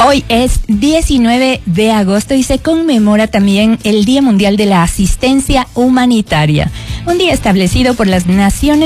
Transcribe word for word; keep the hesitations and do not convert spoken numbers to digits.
Hoy es diecinueve de agosto y se conmemora también el Día Mundial de la Asistencia Humanitaria, un día establecido por las Naciones